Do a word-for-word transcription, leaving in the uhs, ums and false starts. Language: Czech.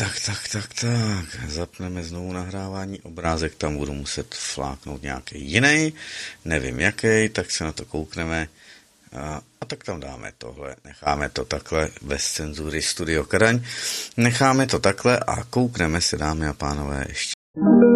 tak, tak, tak, tak. Zapneme znovu nahrávání. Obrázek tam budu muset fláknout nějaký jiný. Nevím jaký, tak se na to koukneme. A, a tak tam dáme tohle. Necháme to takhle bez cenzury Studio Kadaň. Necháme to takhle a koukneme se, dámy a pánové, ještě.